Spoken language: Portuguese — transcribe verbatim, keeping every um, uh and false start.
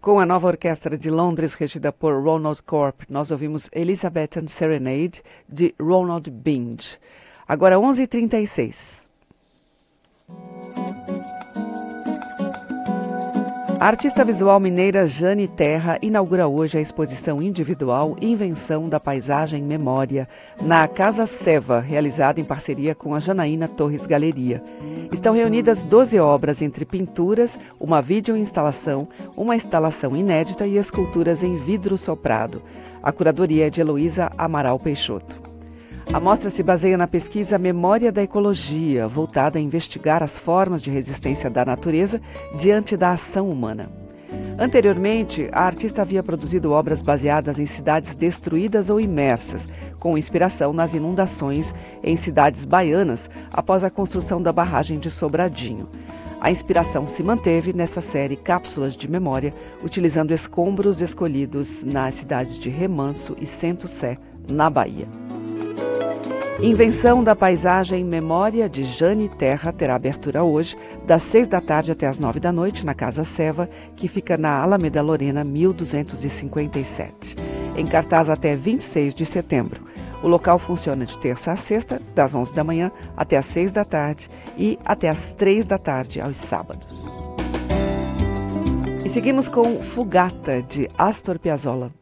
Com a nova orquestra de Londres, regida por Ronald Corp, nós ouvimos Elizabethan Serenade, de Ronald Binge. Agora onze e trinta e seis. A artista visual mineira Jane Terra inaugura hoje a exposição individual Invenção da Paisagem Memória, na Casa Seva, realizada em parceria com a Janaína Torres Galeria. Estão reunidas doze obras entre pinturas, uma videoinstalação, uma instalação inédita e esculturas em vidro soprado. A curadoria é de Heloísa Amaral Peixoto. A mostra se baseia na pesquisa Memória da Ecologia, voltada a investigar as formas de resistência da natureza diante da ação humana. Anteriormente, a artista havia produzido obras baseadas em cidades destruídas ou imersas, com inspiração nas inundações em cidades baianas após a construção da barragem de Sobradinho. A inspiração se manteve nessa série Cápsulas de Memória, utilizando escombros escolhidos nas cidades de Remanso e Sento Sé, na Bahia. Invenção da Paisagem Memória, de Jane Terra, terá abertura hoje, das seis da tarde até as nove da noite, na Casa Seva, que fica na Alameda Lorena, mil duzentos e cinquenta e sete. Em cartaz até vinte e seis de setembro. O local funciona de terça a sexta, das onze da manhã até as seis da tarde e até as três da tarde aos sábados. E seguimos com Fugata, de Astor Piazzolla.